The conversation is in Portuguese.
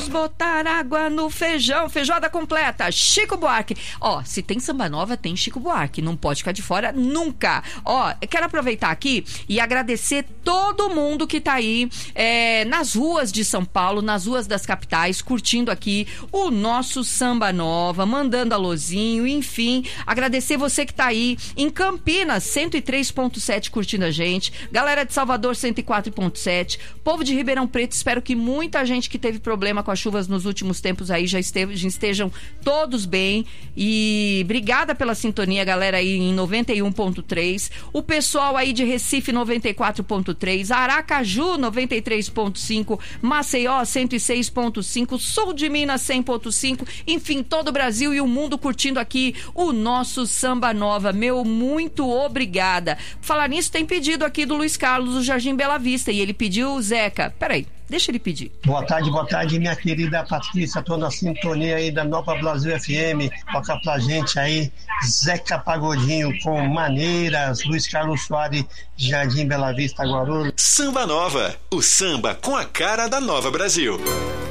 Vamos botar água no feijão, feijoada completa, Chico Buarque. Ó, se tem samba nova, tem Chico Buarque, não pode ficar de fora nunca. Ó, eu quero aproveitar aqui e agradecer todo mundo que tá aí nas ruas de São Paulo, nas ruas das capitais, curtindo aqui o nosso Samba Nova, mandando alôzinho, enfim, agradecer você que tá aí em Campinas, 103.7 curtindo a gente, galera de Salvador, 104.7, povo de Ribeirão Preto, espero que muita gente que teve problema com as chuvas nos últimos tempos aí já estejam todos bem, e obrigada pela sintonia, galera aí em 91.3, o pessoal aí de Recife 94.3, Aracaju 93.5, Maceió 106.5, Sul de Minas 100.5, enfim, todo o Brasil e o mundo curtindo aqui o nosso Samba Nova. Meu muito obrigada. Falar nisso, tem pedido aqui do Luiz Carlos do Jardim Bela Vista, e ele pediu, Zeca, peraí, deixa ele pedir. Boa tarde, minha querida Patrícia, tô na sintonia aí da Nova Brasil FM, toca pra gente aí Zeca Pagodinho com Maneiras, Luiz Carlos Soares, Jardim Bela Vista, Guarulhos. Samba Nova, o samba com a cara da Nova Brasil.